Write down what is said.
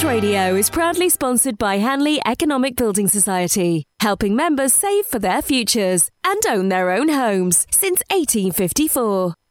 Radio is proudly sponsored by Hanley Economic Building Society, helping members save for their futures and own their own homes since 1854.